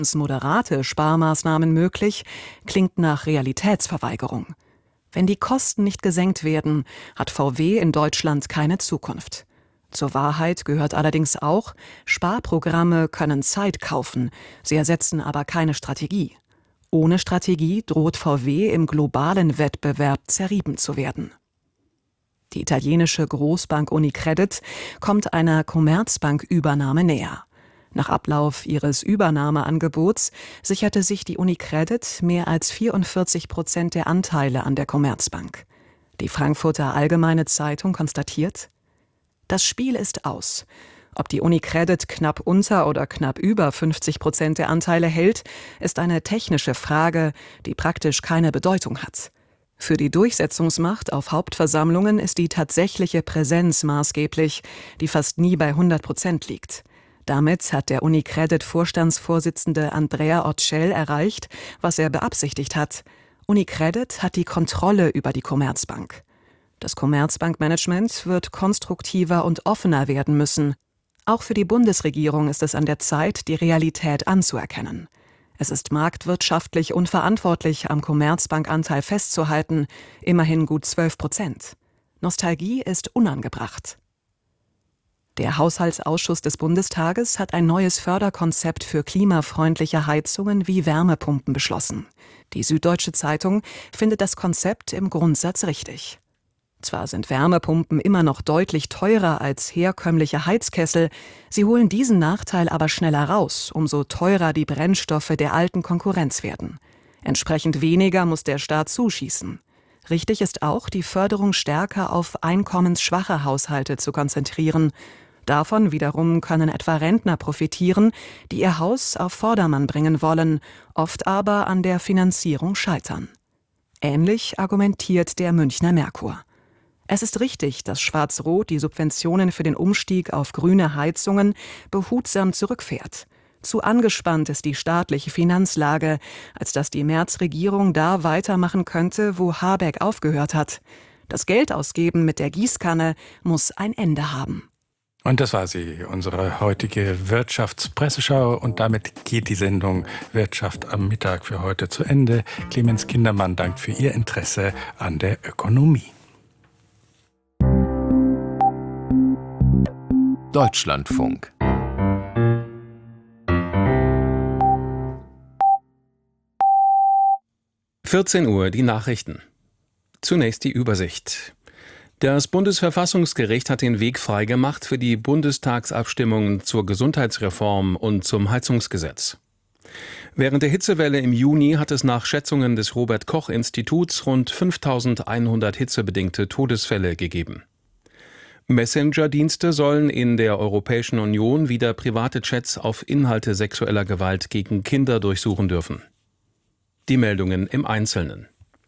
moderate Sparmaßnahmen möglich, klingt nach Realitätsverweigerung. Wenn die Kosten nicht gesenkt werden, hat VW in Deutschland keine Zukunft. Zur Wahrheit gehört allerdings auch, Sparprogramme können Zeit kaufen, sie ersetzen aber keine Strategie. Ohne Strategie droht VW im globalen Wettbewerb zerrieben zu werden. Die italienische Großbank Unicredit kommt einer Commerzbank-Übernahme näher. Nach Ablauf ihres Übernahmeangebots sicherte sich die Unicredit mehr als 44% der Anteile an der Commerzbank. Die Frankfurter Allgemeine Zeitung konstatiert: Das Spiel ist aus. Ob die Unicredit knapp unter oder knapp über 50% der Anteile hält, ist eine technische Frage, die praktisch keine Bedeutung hat. Für die Durchsetzungsmacht auf Hauptversammlungen ist die tatsächliche Präsenz maßgeblich, die fast nie bei 100% liegt. Damit hat der Unicredit-Vorstandsvorsitzende Andrea Orcel erreicht, was er beabsichtigt hat. Unicredit hat die Kontrolle über die Commerzbank. Das Commerzbankmanagement wird konstruktiver und offener werden müssen. Auch für die Bundesregierung ist es an der Zeit, die Realität anzuerkennen. Es ist marktwirtschaftlich unverantwortlich, am Commerzbankanteil festzuhalten, immerhin gut 12%. Nostalgie ist unangebracht. Der Haushaltsausschuss des Bundestages hat ein neues Förderkonzept für klimafreundliche Heizungen wie Wärmepumpen beschlossen. Die Süddeutsche Zeitung findet das Konzept im Grundsatz richtig. Zwar sind Wärmepumpen immer noch deutlich teurer als herkömmliche Heizkessel, sie holen diesen Nachteil aber schneller raus, umso teurer die Brennstoffe der alten Konkurrenz werden. Entsprechend weniger muss der Staat zuschießen. Richtig ist auch, die Förderung stärker auf einkommensschwache Haushalte zu konzentrieren. Davon wiederum können etwa Rentner profitieren, die ihr Haus auf Vordermann bringen wollen, oft aber an der Finanzierung scheitern. Ähnlich argumentiert der Münchner Merkur. Es ist richtig, dass Schwarz-Rot die Subventionen für den Umstieg auf grüne Heizungen behutsam zurückfährt. Zu angespannt ist die staatliche Finanzlage, als dass die Merz-Regierung da weitermachen könnte, wo Habeck aufgehört hat. Das Geldausgeben mit der Gießkanne muss ein Ende haben. Und das war sie, unsere heutige Wirtschaftspresseschau. Und damit geht die Sendung Wirtschaft am Mittag für heute zu Ende. Clemens Kindermann dankt für Ihr Interesse an der Ökonomie. Deutschlandfunk. (14 Uhr) die Nachrichten. Zunächst die Übersicht. Das Bundesverfassungsgericht hat den Weg freigemacht für die Bundestagsabstimmungen zur Gesundheitsreform und zum Heizungsgesetz. Während der Hitzewelle im Juni hat es nach Schätzungen des Robert-Koch-Instituts rund 5.100 hitzebedingte Todesfälle gegeben. Messenger-Dienste sollen in der Europäischen Union wieder private Chats auf Inhalte sexueller Gewalt gegen Kinder durchsuchen dürfen. Die Meldungen im Einzelnen.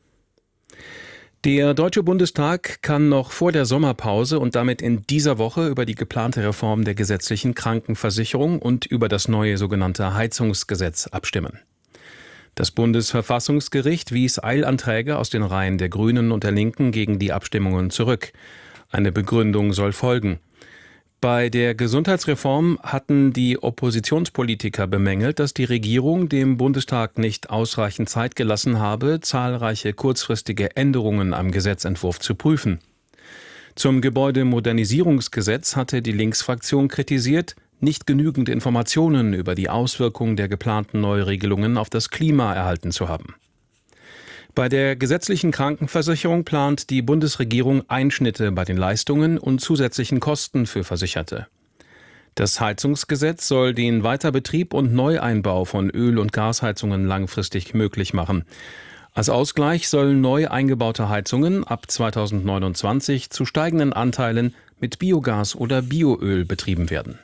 Der Deutsche Bundestag kann noch vor der Sommerpause und damit in dieser Woche über die geplante Reform der gesetzlichen Krankenversicherung und über das neue sogenannte Heizungsgesetz abstimmen. Das Bundesverfassungsgericht wies Eilanträge aus den Reihen der Grünen und der Linken gegen die Abstimmungen zurück. Eine Begründung soll folgen. Bei der Gesundheitsreform hatten die Oppositionspolitiker bemängelt, dass die Regierung dem Bundestag nicht ausreichend Zeit gelassen habe, zahlreiche kurzfristige Änderungen am Gesetzentwurf zu prüfen. Zum Gebäudemodernisierungsgesetz hatte die Linksfraktion kritisiert, nicht genügend Informationen über die Auswirkungen der geplanten Neuregelungen auf das Klima erhalten zu haben. Bei der gesetzlichen Krankenversicherung plant die Bundesregierung Einschnitte bei den Leistungen und zusätzlichen Kosten für Versicherte. Das Heizungsgesetz soll den Weiterbetrieb und Neueinbau von Öl- und Gasheizungen langfristig möglich machen. Als Ausgleich sollen neu eingebaute Heizungen ab 2029 zu steigenden Anteilen mit Biogas oder Bioöl betrieben werden.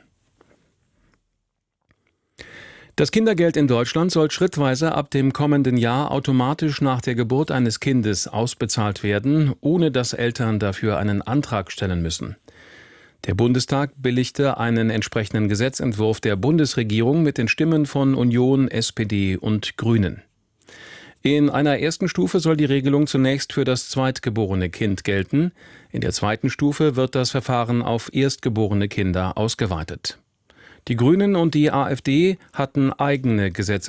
Das Kindergeld in Deutschland soll schrittweise ab dem kommenden Jahr automatisch nach der Geburt eines Kindes ausbezahlt werden, ohne dass Eltern dafür einen Antrag stellen müssen. Der Bundestag billigte einen entsprechenden Gesetzentwurf der Bundesregierung mit den Stimmen von Union, SPD und Grünen. In einer ersten Stufe soll die Regelung zunächst für das zweitgeborene Kind gelten. In der zweiten Stufe wird das Verfahren auf erstgeborene Kinder ausgeweitet. Die Grünen und die AfD hatten eigene Gesetzentwürfe